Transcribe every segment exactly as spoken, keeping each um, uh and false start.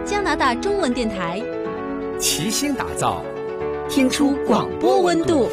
加拿大中文电台， 齐心打造， 听出广播温度。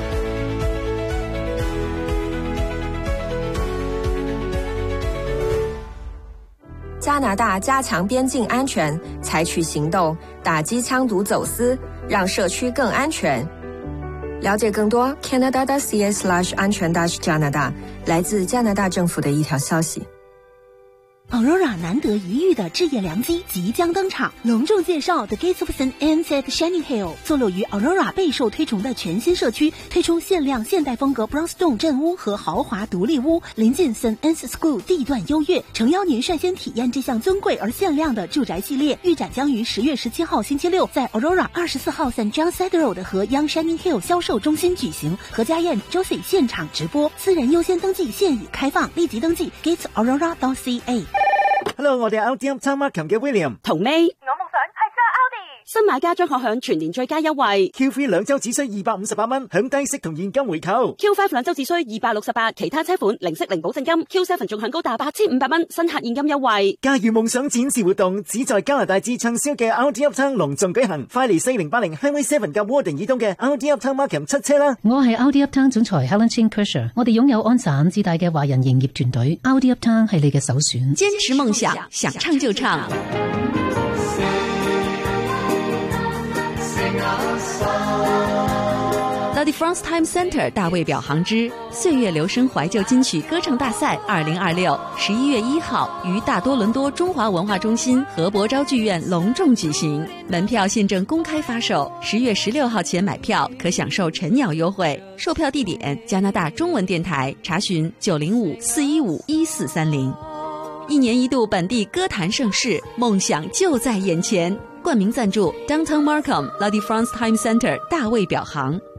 加拿大加強邊境安全，採取行動打擊槍毒走私，讓社區更安全。了解更多 Canada.ca slash 安全 dash 加拿大，來自加拿大政府的一條消息。 Aurora 難得一遇的置業良機即將登場，隆重介紹 The Gates of Saint Anne's at Shannon Hill， 坐落於 Aurora 備受推崇的全新社區，推出限量現代風格 Brownstone 鎮屋和豪華獨立屋，臨近 Saint Anne's School， 地段優越，誠邀您率先體驗這項尊貴而限量的住宅系列。預展將於十月十七號星期六在 Aurora 二十四號 Saint John Side Road 和 Yonge Shannon Hill 銷售中心舉行，何家燕 Josie 現場直播，私人優先登記現已開放，立即登記 gatesaurora.ca。Hello， 我哋係 Audi Uptown Markham 嘅 William 同 May， 我夢想係揸 Audi， 新買家將可享全年最佳優惠 Q 三 兩周只需二百五十八蚊，享低息同現金回扣 Q 五 兩周只需二百六十八，其他車款零息零保證金 Q 七 仲享高達八千五百蚊新客現金優惠。 駕馭夢想展示活動只在加拿大至暢銷嘅 Audi Uptown 隆重舉行，快嚟四零八零 Highway seven 及 Warden 以東嘅 Audi Uptown Markham 七車啦。 我係 Audi Uptown 總裁 Helen Chin Kersher， 我哋擁有安省自帶嘅華人營業團隊， Audi Uptown 係你嘅首選。 堅持夢想，想唱就唱。Lady France Time Center 大衛表行之歲月留聲懷舊金曲歌唱大賽二零二六，十一月一號於大多倫多中華文化中心何伯昭劇院隆重舉行，門票現正公開發售，十月十六號前買票可享受晨鳥優惠。售票地點加拿大中文電台，查詢九零五四一五一四三零。一年一度本地歌壇盛事，夢想就在眼前。冠名贊助 Downtown Markham Lady France Time Center 大衛表行。